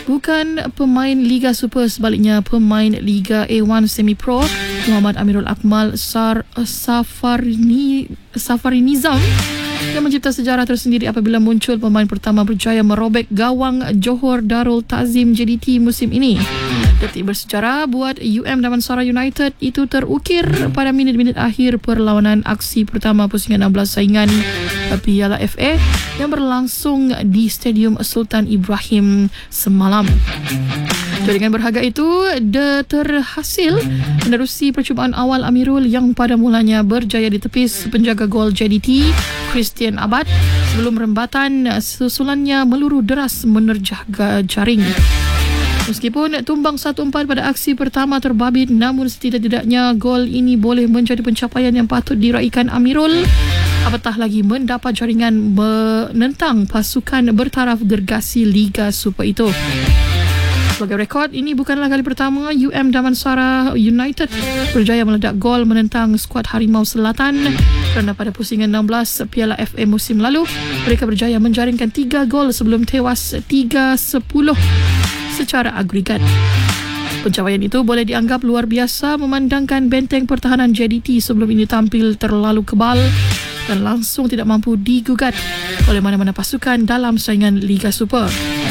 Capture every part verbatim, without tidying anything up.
Bukan pemain Liga Super, sebaliknya pemain Liga A satu Semi Pro Muhammad Amirul Akmal Sar Safarini Safarinizam yang mencipta sejarah tersendiri apabila muncul pemain pertama berjaya merobek gawang Johor Darul Ta'zim J D T musim ini. Detik bersejarah buat U M Damansara United itu terukir pada minit-minit akhir perlawanan aksi pertama pusingan enam belas saingan Piala F A yang berlangsung di Stadium Sultan Ibrahim semalam. Jaringan berharga itu de terhasil menerusi percubaan awal Amirul yang pada mulanya berjaya ditepis penjaga gol J D T Christian Abad sebelum rembatan susulannya meluru deras menerjah jaring. Meskipun tumbang satu empat pada aksi pertama terbabit, namun setidak-tidaknya gol ini boleh menjadi pencapaian yang patut diraikan Amirul, apatah lagi mendapat jaringan menentang pasukan bertaraf gergasi Liga Super itu. Sebagai rekod, ini bukanlah kali pertama U M Damansara United berjaya meledak gol menentang skuad Harimau Selatan, kerana pada pusingan enam belas Piala F A musim lalu mereka berjaya menjaringkan tiga gol sebelum tewas tiga sepuluh secara agregat. Pencapaian itu boleh dianggap luar biasa memandangkan benteng pertahanan J D T sebelum ini tampil terlalu kebal dan langsung tidak mampu digugat oleh mana-mana pasukan dalam saingan Liga Super.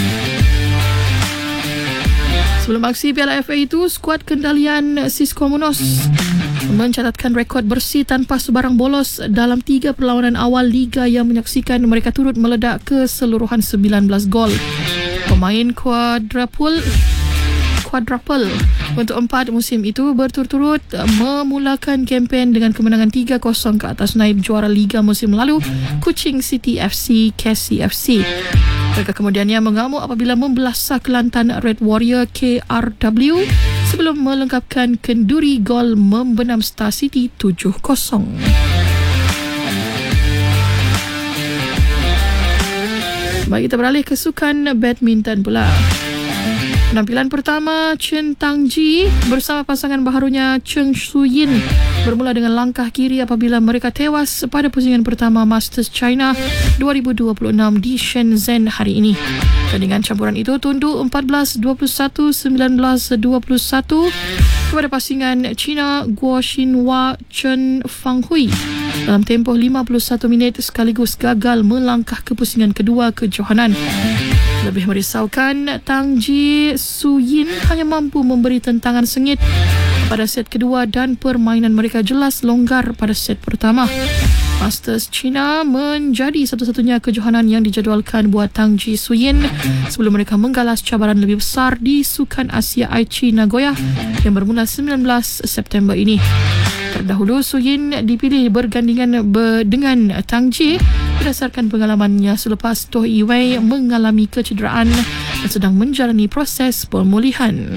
Sebelum aksi Piala F A itu, skuad kendalian Cisco Munoz mencatatkan rekod bersih tanpa sebarang bolos dalam tiga perlawanan awal Liga yang menyaksikan mereka turut meledak keseluruhan sembilan belas gol. Pemain quadruple quadruple untuk empat musim itu berturut-turut memulakan kempen dengan kemenangan tiga kosong ke atas naib juara Liga musim lalu, Kuching City F C K C F C. Mereka kemudiannya mengamuk apabila membelasah Kelantan Red Warrior K R W sebelum melengkapkan kenduri gol membenam Star City tujuh kosong. Baik, kita beralih ke sukan badminton pula. Penampilan pertama Chen Tangji bersama pasangan baharunya Cheng Shuyin bermula dengan langkah kiri apabila mereka tewas pada pusingan pertama Masters China dua ribu dua puluh enam di Shenzhen hari ini. Pertandingan campuran itu tunduk empat belas dua puluh satu, sembilan belas dua puluh satu kepada pasangan China Guo Xinhua Chen Fanghui dalam tempoh lima puluh satu minit sekaligus gagal melangkah ke pusingan kedua kejohanan. Lebih merisaukan, Tang Ji Su Yin hanya mampu memberi tentangan sengit pada set kedua dan permainan mereka jelas longgar pada set pertama. Masters China menjadi satu-satunya kejohanan yang dijadualkan buat Tang Ji Su Yin sebelum mereka menggalas cabaran lebih besar di Sukan Asia Aichi Nagoya yang bermula sembilan belas September ini. Terdahulu, Su Yin dipilih bergandingan ber- dengan Tang Ji berdasarkan pengalamannya selepas Toh Iwei mengalami kecederaan dan sedang menjalani proses pemulihan.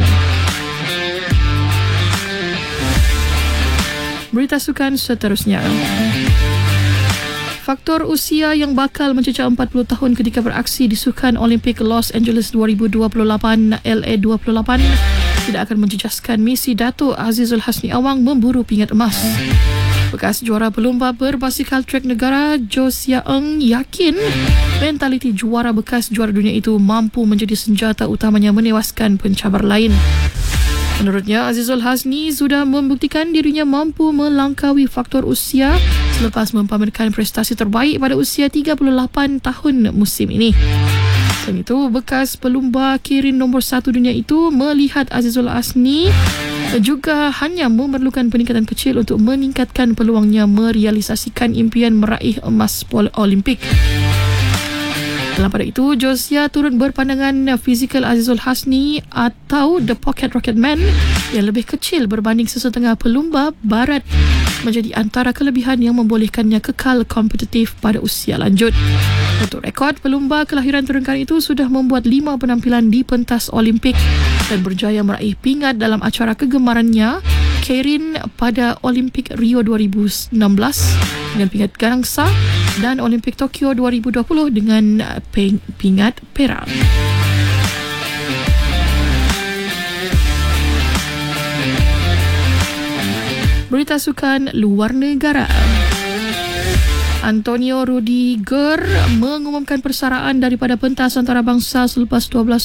Berita sukan seterusnya. Faktor usia yang bakal mencecah empat puluh tahun ketika beraksi di Sukan Olimpik Los Angeles dua ribu dua puluh lapan L A dua puluh lapan tidak akan menjejaskan misi Dato' Azizul Hasni Awang memburu pingat emas. Bekas juara pelumba berbasikal trek negara Josia Eng yakin mentaliti juara bekas juara dunia itu mampu menjadi senjata utamanya menewaskan pencabar lain. Menurutnya, Azizul Hasni sudah membuktikan dirinya mampu melangkaui faktor usia selepas mempamerkan prestasi terbaik pada usia tiga puluh lapan tahun musim ini. Selain itu, bekas pelumba Kirin nombor satu dunia itu melihat Azizul Hasni juga hanya memerlukan peningkatan kecil untuk meningkatkan peluangnya merealisasikan impian meraih emas Olimpik. Dalam pada itu, Josia turut berpandangan fizikal Azizul Hasni atau The Pocket Rocket Man yang lebih kecil berbanding sesetengah pelumba barat menjadi antara kelebihan yang membolehkannya kekal kompetitif pada usia lanjut. Untuk rekod, pelumba kelahiran Terengkar itu sudah membuat lima penampilan di pentas Olimpik dan berjaya meraih pingat dalam acara kegemarannya Kirin pada Olimpik Rio dua ribu enam belas dengan pingat gangsa dan Olimpik Tokyo dua ribu dua puluh dengan pingat perak. Berita sukan luar negara. Antonio Rudiger mengumumkan persaraan daripada pentas antarabangsa selepas dua belas